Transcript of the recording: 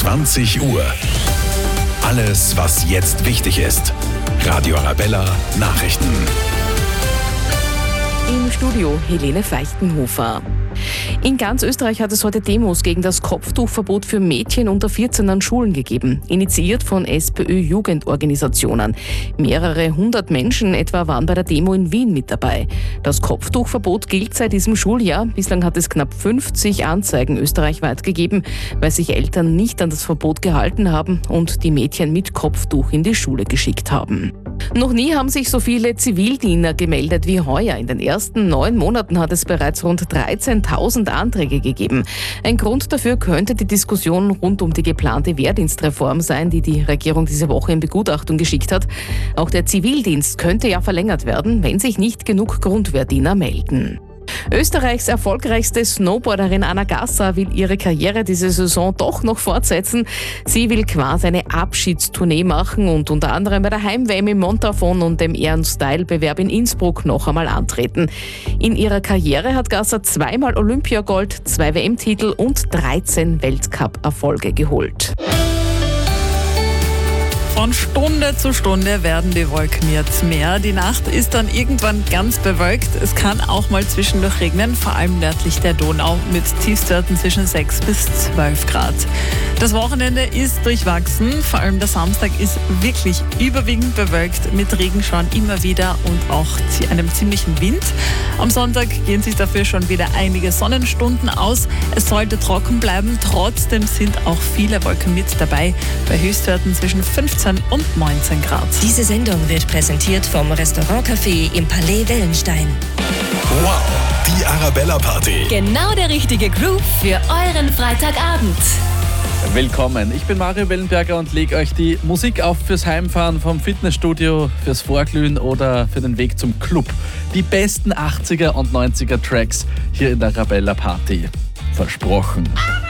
20 Uhr. Alles, was jetzt wichtig ist. Radio Arabella Nachrichten. Im Studio Helene Feichtenhofer. In ganz Österreich hat es heute Demos gegen das Kopftuchverbot für Mädchen unter 14 an Schulen gegeben, initiiert von SPÖ-Jugendorganisationen. Mehrere hundert Menschen etwa waren bei der Demo in Wien mit dabei. Das Kopftuchverbot gilt seit diesem Schuljahr. Bislang hat es knapp 50 Anzeigen österreichweit gegeben, weil sich Eltern nicht an das Verbot gehalten haben und die Mädchen mit Kopftuch in die Schule geschickt haben. Noch nie haben sich so viele Zivildiener gemeldet wie heuer. In den ersten 9 Monaten hat es bereits rund 13.000 Anträge gegeben. Ein Grund dafür könnte die Diskussion rund um die geplante Wehrdienstreform sein, die die Regierung diese Woche in Begutachtung geschickt hat. Auch der Zivildienst könnte ja verlängert werden, wenn sich nicht genug Grundwehrdiener melden. Österreichs erfolgreichste Snowboarderin Anna Gasser will ihre Karriere diese Saison doch noch fortsetzen. Sie will quasi eine Abschiedstournee machen und unter anderem bei der Heim-WM im Montafon und dem Ehren-Style-Bewerb in Innsbruck noch einmal antreten. In ihrer Karriere hat Gasser 2-mal Olympiagold, 2 WM-Titel und 13 Weltcup-Erfolge geholt. Von Stunde zu Stunde werden die Wolken jetzt mehr. Die Nacht ist dann irgendwann ganz bewölkt. Es kann auch mal zwischendurch regnen, vor allem nördlich der Donau mit Tiefstwerten zwischen 6 bis 12 Grad. Das Wochenende ist durchwachsen. Vor allem der Samstag ist wirklich überwiegend bewölkt mit Regenschauern immer wieder und auch einem ziemlichen Wind. Am Sonntag gehen sich dafür schon wieder einige Sonnenstunden aus. Es sollte trocken bleiben. Trotzdem sind auch viele Wolken mit dabei, bei Höchstwerten zwischen 15 und 19 Grad. Diese Sendung wird präsentiert vom Restaurant-Café im Palais Wellenstein. Wow, die Arabella Party. Genau der richtige Groove für euren Freitagabend. Willkommen, ich bin Mario Wellenberger und lege euch die Musik auf fürs Heimfahren vom Fitnessstudio, fürs Vorglühen oder für den Weg zum Club. Die besten 80er und 90er Tracks hier in der Arabella Party. Versprochen.